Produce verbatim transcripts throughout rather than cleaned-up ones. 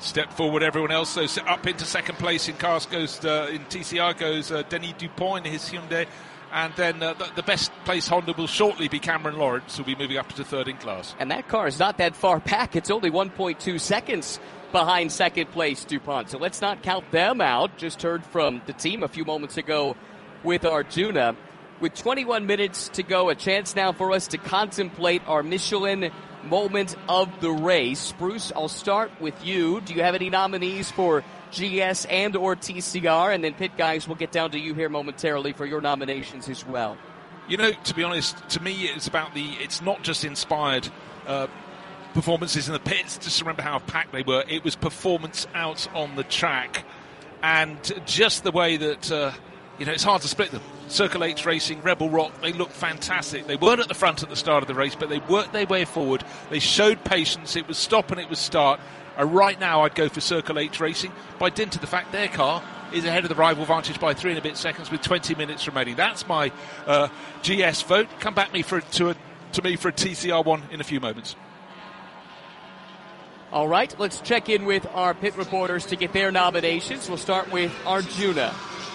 step forward, everyone else. So up into second place in cars goes, uh, in T C R goes uh, Denis Dupont in his Hyundai. And then uh, the, the best place Honda will shortly be Cameron Lawrence, who'll be moving up to third in class. And that car is not that far back. It's only one point two seconds behind second place DuPont. So let's not count them out. Just heard from the team a few moments ago with Arjuna. With twenty-one minutes to go, a chance now for us to contemplate our Michelin moment of the race. Bruce, I'll start with you. Do you have any nominees for G S and or T C R? And then Pit Guys, we'll get down to you here momentarily for your nominations as well. You know, to be honest, to me it's about the, it's not just inspired uh, performances in the pits. Just remember how packed they were. It was performance out on the track. And just the way that, uh, you know, it's hard to split them. Circle H Racing, Rebel Rock, they looked fantastic. They weren't at the front at the start of the race, but they worked their way forward. They showed patience. It was stop and it was start. And right now I'd go for Circle H Racing by dint of the fact their car is ahead of the rival Vantage by three and a bit seconds with twenty minutes remaining. That's my uh, G S vote. Come back me for to, a, to me for a T C R one in a few moments. All right, let's check in with our pit reporters to get their nominations. We'll start with Arjuna.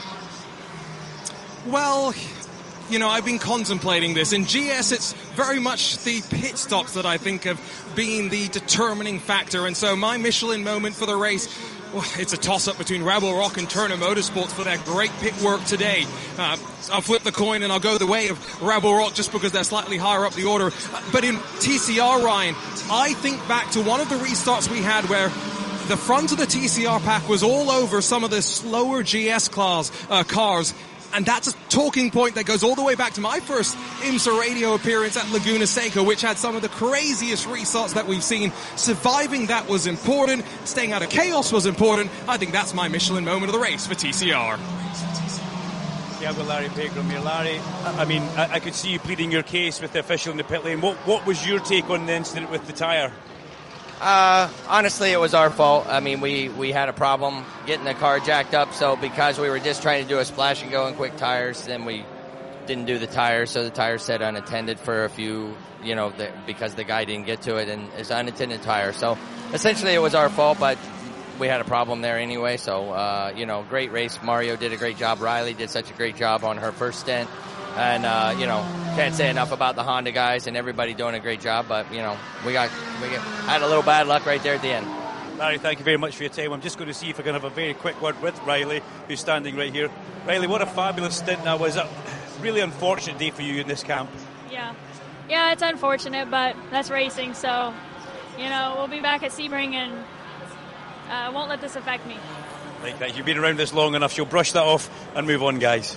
Well, you know, I've been contemplating this. In G S, it's very much the pit stops that I think of being the determining factor. And so my Michelin moment for the race, well, it's a toss-up between Rebel Rock and Turner Motorsports for their great pit work today. Uh, I'll flip the coin and I'll go the way of Rebel Rock just because they're slightly higher up the order. Uh, but in T C R, Ryan, I think back to one of the restarts we had where the front of the T C R pack was all over some of the slower G S class uh, cars. And that's a talking point that goes all the way back to my first IMSA radio appearance at Laguna Seca, which had some of the craziest restarts that we've seen. Surviving that was important. Staying out of chaos was important. I think that's my Michelin moment of the race for T C R. Yeah, I've got Larry Pegram here. Larry, I mean, I, I could see you pleading your case with the official in the pit lane. What, what was your take on the incident with the tyre? Uh, honestly, it was our fault. I mean, we, we had a problem getting the car jacked up, so because we were just trying to do a splash and go in quick tires, then we didn't do the tires, so the tires said unattended for a few, you know, the, because the guy didn't get to it, and it's unattended tire. So essentially it was our fault, but we had a problem there anyway, so, uh, you know, great race. Mario did a great job. Riley did such a great job on her first stint. And, uh, you know, can't say enough about the Honda guys and everybody doing a great job. But, you know, we got we got, had a little bad luck right there at the end. Larry, thank you very much for your time. I'm just going to see if I can have a very quick word with Riley, who's standing right here. Riley, what a fabulous stint that was. A really unfortunate day for you in this camp. Yeah. Yeah, it's unfortunate, but that's racing. So, you know, we'll be back at Sebring and uh, won't let this affect me. Like that. You've been around this long enough. You'll brush that off and move on, guys.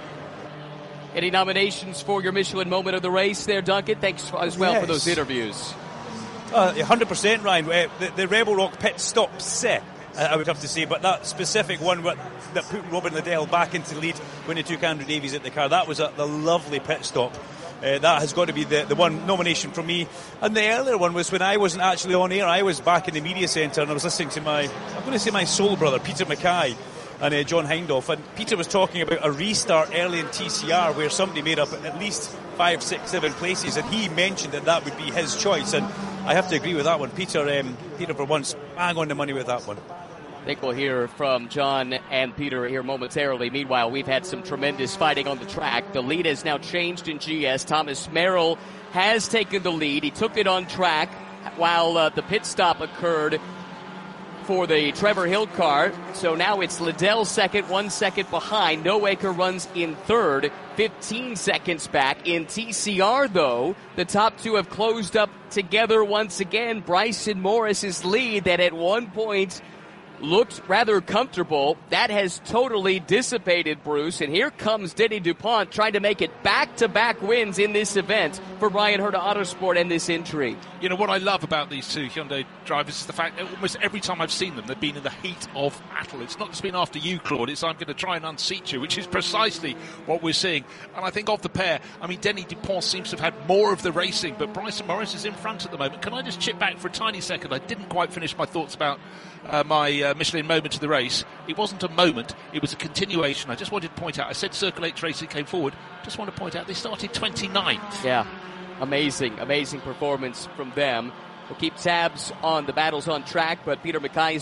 Any nominations for your Michelin moment of the race there, Duncan? Thanks as well yes. for those interviews. Uh, one hundred percent, Ryan. Uh, the, the Rebel Rock pit stop set, uh, I would have to say, but that specific one that put Robin Liddell back into the lead when he took Andrew Davies at the car, that was a, the lovely pit stop. Uh, that has got to be the, the one nomination from me. And the earlier one was when I wasn't actually on air. I was back in the media centre and I was listening to my, I'm going to say my soul brother, Peter Mackay, and uh, John Hindhaugh, and Peter was talking about a restart early in T C R where somebody made up at least five, six, seven places, and he mentioned that that would be his choice, and I have to agree with that one. Peter, um, Peter for once, bang on the money with that one. I think we'll hear from John and Peter here momentarily. Meanwhile, we've had some tremendous fighting on the track. The lead has now changed in G S. Thomas Merrill has taken the lead. He took it on track while uh, the pit stop occurred for the Trevor Hill car. So now it's Liddell second, one second behind. Noaker runs in third, fifteen seconds back. In T C R, though, the top two have closed up together once again. Bryson Morris's lead that at one point looked rather comfortable, that has totally dissipated, Bruce. And here comes Denny DuPont trying to make it back-to-back wins in this event for Bryan Herta Autosport and this entry. You know, what I love about these two Hyundai drivers is the fact that almost every time I've seen them, they've been in the heat of battle. It's not just been after you, Claude, it's I'm going to try and unseat you, which is precisely what we're seeing. And I think of the pair, I mean, Denny DuPont seems to have had more of the racing, but Bryson Morris is in front at the moment. Can I just chip back for a tiny second? I didn't quite finish my thoughts about uh, my uh, Michelin moment of the race. It wasn't a moment, it was a continuation. I just wanted to point out, I said Circle H Racing came forward, just want to point out they started twenty-ninth. Yeah, amazing, amazing performance from them. We'll keep tabs on the battles on track, but Peter Mackay